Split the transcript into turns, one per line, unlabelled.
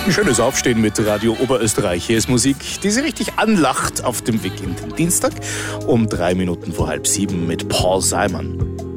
Ein schönes Aufstehen mit Radio Oberösterreich. Hier ist Musik, die Sie richtig anlacht auf dem Weg in den Dienstag um 3 Minuten vor 6:30 mit Paul Simon.